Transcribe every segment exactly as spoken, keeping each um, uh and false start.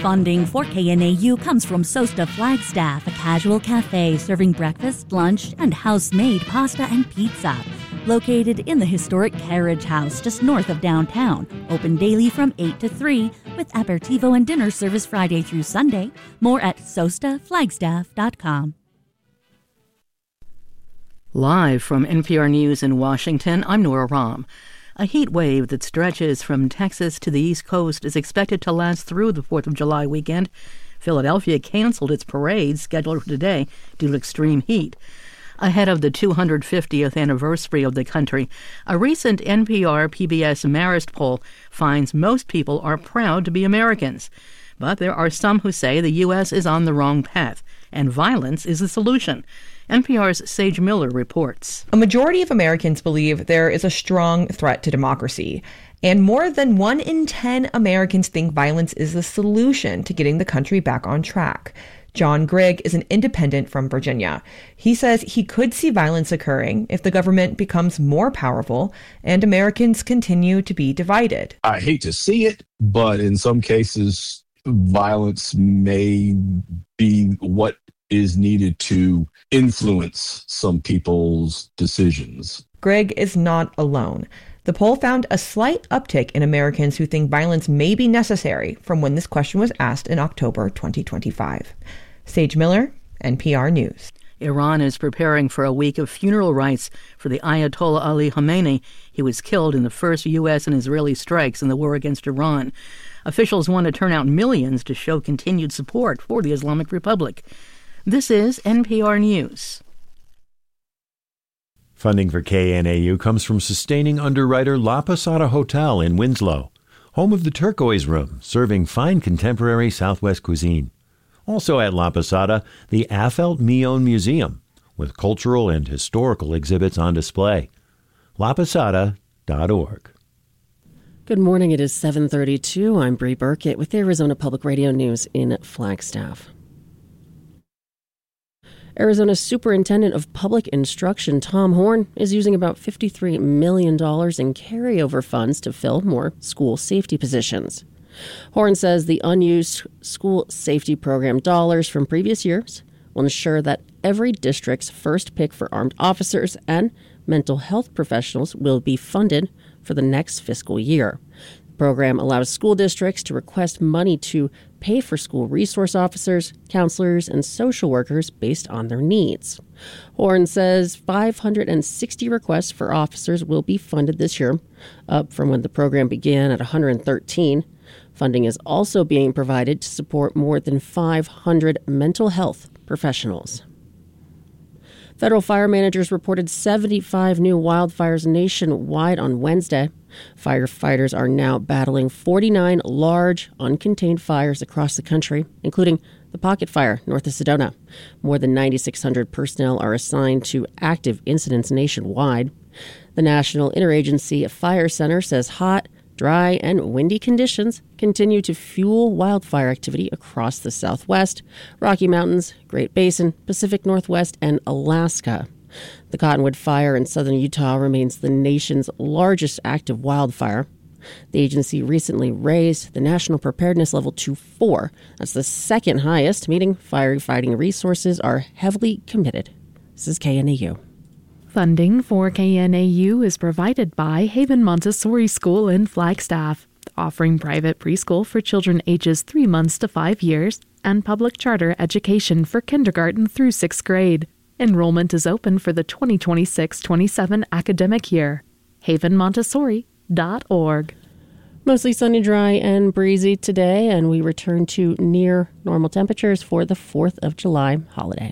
Funding for K N A U comes from Sosta Flagstaff, a casual cafe serving breakfast, lunch, and house-made pasta and pizza. Located in the historic Carriage House just north of downtown. Open daily from eight to three with aperitivo and dinner service Friday through Sunday. More at sosta flagstaff dot com. Live from N P R News in Washington, I'm Nora Rahm. A heat wave that stretches from Texas to the East Coast is expected to last through the fourth of July weekend. Philadelphia canceled its parade scheduled for today due to extreme heat. Ahead of the two hundred fiftieth anniversary of the country, a recent N P R P B S Marist poll finds most people are proud to be Americans. But there are some who say the U S is on the wrong path, and violence is the solution. N P R's Sage Miller reports. A majority of Americans believe there is a strong threat to democracy, and more than one in ten Americans think violence is the solution to getting the country back on track. John Grigg is an independent from Virginia. He says he could see violence occurring if the government becomes more powerful and Americans continue to be divided. I hate to see it, but in some cases, violence may be what is needed to influence some people's decisions. Grigg is not alone. The poll found a slight uptick in Americans who think violence may be necessary from when this question was asked in October twenty twenty-five. Sage Miller, N P R News. Iran is preparing for a week of funeral rites for the Ayatollah Ali Khamenei. He was killed in the first U S and Israeli strikes in the war against Iran. Officials want to turn out millions to show continued support for the Islamic Republic. This is N P R News. Funding for K N A U comes from sustaining underwriter La Posada Hotel in Winslow, home of the Turquoise Room, serving fine contemporary Southwest cuisine. Also at La Posada, the Afelt Mion Museum, with cultural and historical exhibits on display. la posada dot org. Good morning. It is seven thirty-two. I'm Bree Burkett with Arizona Public Radio News in Flagstaff. Arizona's Superintendent of Public Instruction, Tom Horn, is using about fifty-three million dollars in carryover funds to fill more school safety positions. Horn says the unused school safety program dollars from previous years will ensure that every district's first pick for armed officers and mental health professionals will be funded for the next fiscal year. The program allows school districts to request money to pay for school resource officers, counselors, and social workers based on their needs. Horn says five hundred sixty requests for officers will be funded this year, up from when the program began at one hundred thirteen. Funding is also being provided to support more than five hundred mental health professionals. Federal fire managers reported seventy-five new wildfires nationwide on Wednesday. Firefighters are now battling forty-nine large, uncontained fires across the country, including the Pocket Fire north of Sedona. More than nine thousand six hundred personnel are assigned to active incidents nationwide. The National Interagency Fire Center says hot, dry, and windy conditions continue to fuel wildfire activity across the Southwest, Rocky Mountains, Great Basin, Pacific Northwest, and Alaska. The Cottonwood Fire in southern Utah remains the nation's largest active wildfire. The agency recently raised the national preparedness level to four. That's the second highest, meaning firefighting resources are heavily committed. This is K N A U. Funding for K N A U is provided by Haven Montessori School in Flagstaff, offering private preschool for children ages three months to five years and public charter education for kindergarten through sixth grade. Enrollment is open for the twenty twenty-six twenty-seven academic year. haven montessori dot org. Mostly sunny, dry, and breezy today, and we return to near normal temperatures for the fourth of July holiday.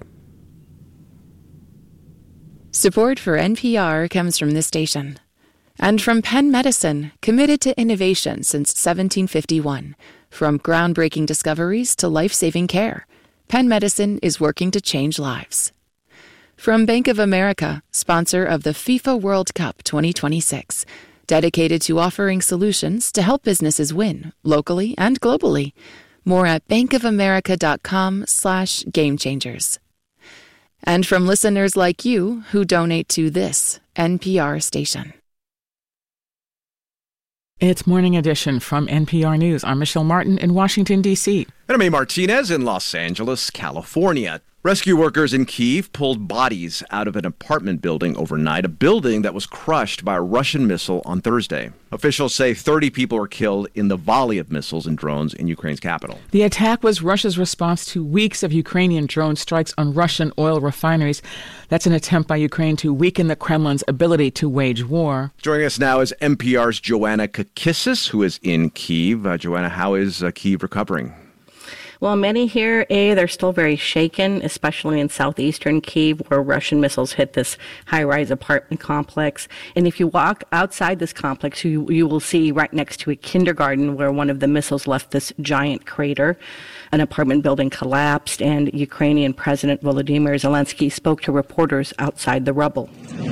Support for N P R comes from this station and from Penn Medicine, committed to innovation since seventeen fifty-one. From groundbreaking discoveries to life-saving care, Penn Medicine is working to change lives. From Bank of America, sponsor of the FIFA World Cup twenty twenty-six, dedicated to offering solutions to help businesses win locally and globally. More at bankofamerica.com slash game changers. And from listeners like you who donate to this N P R station. It's Morning Edition from N P R News. I'm Michelle Martin in Washington, D C And I'm A. Martinez in Los Angeles, California. Rescue workers in Kyiv pulled bodies out of an apartment building overnight, a building that was crushed by a Russian missile on Thursday. Officials say thirty people were killed in the volley of missiles and drones in Ukraine's capital. The attack was Russia's response to weeks of Ukrainian drone strikes on Russian oil refineries. That's an attempt by Ukraine to weaken the Kremlin's ability to wage war. Joining us now is N P R's Joanna Kakissis, who is in Kyiv. Uh, Joanna, how is uh, Kyiv recovering? Well, many here, A, they're still very shaken, especially in southeastern Kyiv, where Russian missiles hit this high-rise apartment complex. And if you walk outside this complex, you, you will see right next to a kindergarten where one of the missiles left this giant crater. An apartment building collapsed, and Ukrainian President Volodymyr Zelensky spoke to reporters outside the rubble.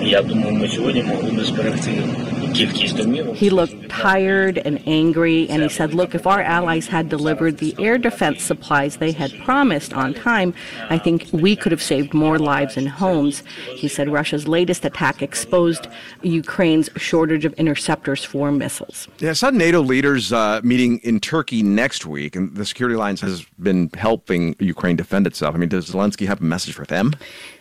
He looked tired and angry, and he said, look, if our allies had delivered the air defense supplies they had promised on time, I think we could have saved more lives and homes. He said Russia's latest attack exposed Ukraine's shortage of interceptors for missiles. Yeah, I saw NATO leaders uh, meeting in Turkey next week, and the security alliance has been helping Ukraine defend itself. I mean, does Zelensky have a message for them?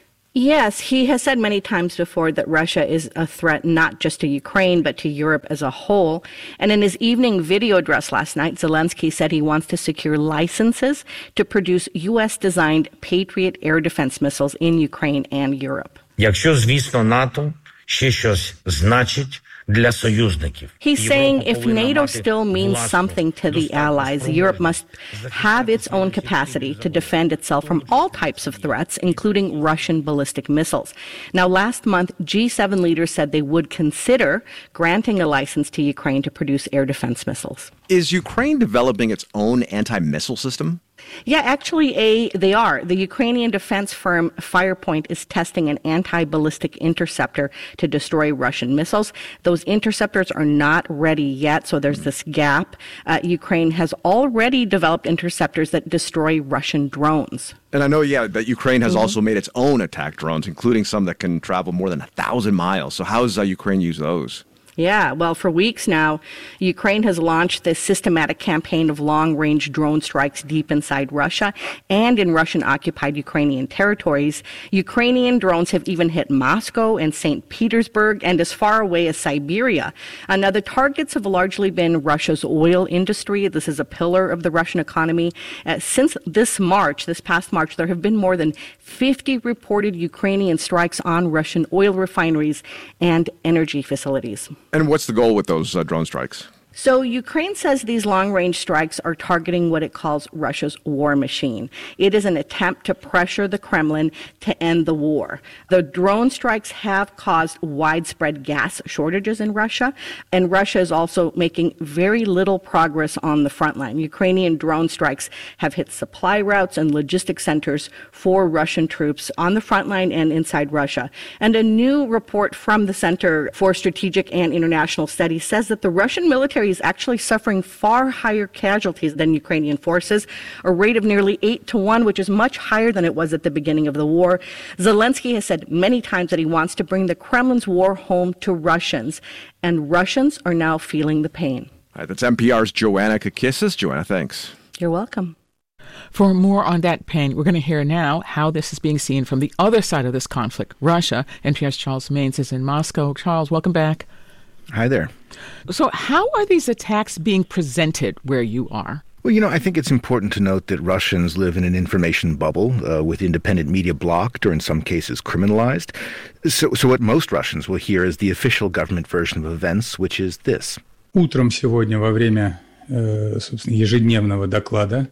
Yes, he has said many times before that Russia is a threat not just to Ukraine, but to Europe as a whole. And in his evening video address last night, Zelensky said he wants to secure licenses to produce U S-designed Patriot air defense missiles in Ukraine and Europe. Якщо, звісно, НАТО ще щось значить для союзників. He's saying if NATO still means something to the allies, Europe must have its own capacity to defend itself from all types of threats, including Russian ballistic missiles. Now, last month, G seven leaders said they would consider granting a license to Ukraine to produce air defense missiles. Is Ukraine developing its own anti-missile system? Yeah, actually, A, they are. The Ukrainian defense firm Firepoint is testing an anti-ballistic interceptor to destroy Russian missiles. Those interceptors are not ready yet, so there's this gap. Uh, Ukraine has already developed interceptors that destroy Russian drones. And I know, yeah, that Ukraine has Mm-hmm. also made its own attack drones, including some that can travel more than a thousand miles. So how does uh, Ukraine use those? Yeah, well, for weeks now, Ukraine has launched this systematic campaign of long-range drone strikes deep inside Russia and in Russian-occupied Ukrainian territories. Ukrainian drones have even hit Moscow and Saint Petersburg and as far away as Siberia. Uh, now, the targets have largely been Russia's oil industry. This is a pillar of the Russian economy. Uh, since this March, this past March, there have been more than fifty reported Ukrainian strikes on Russian oil refineries and energy facilities. And what's the goal with those uh, drone strikes? So Ukraine says these long-range strikes are targeting what it calls Russia's war machine. It is an attempt to pressure the Kremlin to end the war. The drone strikes have caused widespread gas shortages in Russia, and Russia is also making very little progress on the front line. Ukrainian drone strikes have hit supply routes and logistics centers for Russian troops on the front line and inside Russia. And a new report from the Center for Strategic and International Studies says that the Russian military is actually suffering far higher casualties than Ukrainian forces, a rate of nearly eight to one, which is much higher than it was at the beginning of the war. Zelensky has said many times that he wants to bring the Kremlin's war home to Russians, and Russians are now feeling the pain. All right, that's N P R's Joanna Kakissis. Joanna, thanks. You're welcome. For more on that pain, we're going to hear now how this is being seen from the other side of this conflict, Russia. N P R's Charles Maynes is in Moscow. Charles, welcome back. Hi there. So how are these attacks being presented where you are? Well, you know, I think it's important to note that Russians live in an information bubble uh, with independent media blocked or in some cases criminalized. So, so what most Russians will hear is the official government version of events, which is this. Утром сегодня во время, собственно, ежедневного доклада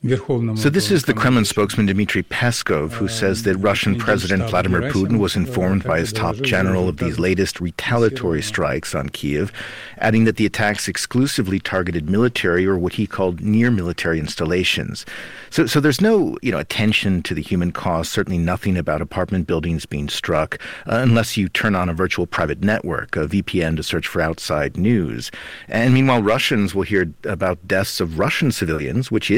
So this is the Kremlin spokesman Dmitry Peskov, who says that Russian President Vladimir Putin was informed by his top general of these latest retaliatory strikes on Kyiv, adding that the attacks exclusively targeted military or what he called near-military installations. So, so there's no, you know, attention to the human cost, certainly nothing about apartment buildings being struck, uh, unless you turn on a virtual private network, a V P N to search for outside news. And meanwhile, Russians will hear about deaths of Russian civilians, which is happening,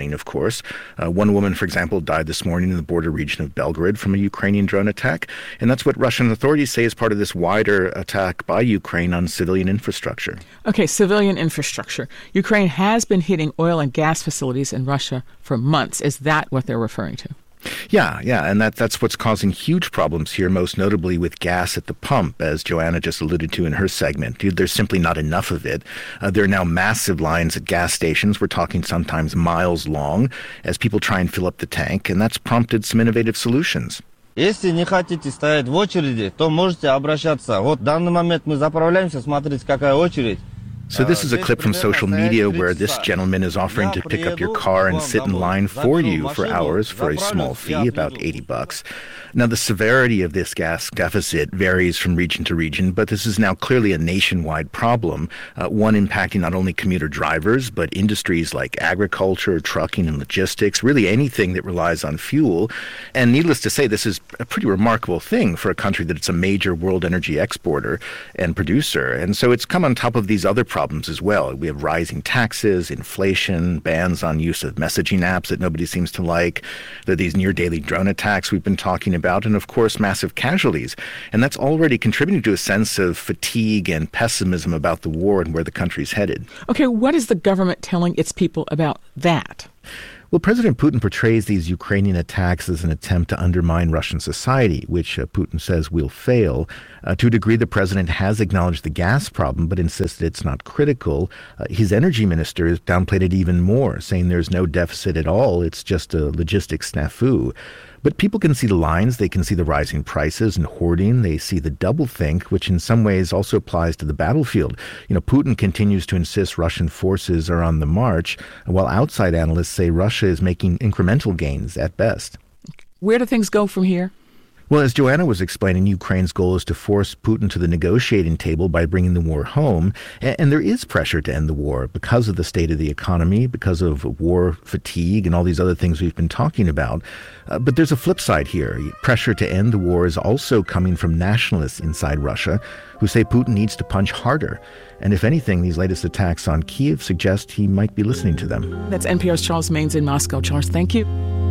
happening, of course. Uh, one woman, for example, died this morning in the border region of Belgorod from a Ukrainian drone attack. And that's what Russian authorities say is part of this wider attack by Ukraine on civilian infrastructure. Okay, civilian infrastructure. Ukraine has been hitting oil and gas facilities in Russia for months. Is that what they're referring to? Yeah, yeah, and that that's what's causing huge problems here, most notably with gas at the pump, as Joanna just alluded to in her segment. There's simply not enough of it. Uh, there are now massive lines at gas stations. We're talking sometimes miles long as people try and fill up the tank, and that's prompted some innovative solutions. Если не хотите стоять в очереди, то можете обращаться. Вот в данный момент мы заправляемся, смотрите, какая очередь. So this is a clip from social media where this gentleman is offering to pick up your car and sit in line for you for hours for a small fee, about eighty bucks. Now, the severity of this gas deficit varies from region to region, but this is now clearly a nationwide problem, uh, one impacting not only commuter drivers, but industries like agriculture, trucking, and logistics, really anything that relies on fuel. And needless to say, this is a pretty remarkable thing for a country that it's a major world energy exporter and producer. And so it's come on top of these other problems as well. We have rising taxes, inflation, bans on use of messaging apps that nobody seems to like. There are these near-daily drone attacks we've been talking about. About, and of course massive casualties. And that's already contributing to a sense of fatigue and pessimism about the war and where the country's headed. Okay, what is the government telling its people about that? Well, President Putin portrays these Ukrainian attacks as an attempt to undermine Russian society, which uh, Putin says will fail. Uh, to a degree, the president has acknowledged the gas problem, but insisted it's not critical. Uh, his energy minister has downplayed it even more, saying there's no deficit at all. It's just a logistics snafu. But people can see the lines, they can see the rising prices and hoarding, they see the doublethink, which in some ways also applies to the battlefield. You know, Putin continues to insist Russian forces are on the march, while outside analysts say Russia is making incremental gains at best. Where do things go from here? Well, as Joanna was explaining, Ukraine's goal is to force Putin to the negotiating table by bringing the war home. And there is pressure to end the war because of the state of the economy, because of war fatigue and all these other things we've been talking about. Uh, but there's a flip side here. Pressure to end the war is also coming from nationalists inside Russia who say Putin needs to punch harder. And if anything, these latest attacks on Kyiv suggest he might be listening to them. That's N P R's Charles Maynes in Moscow. Charles, thank you.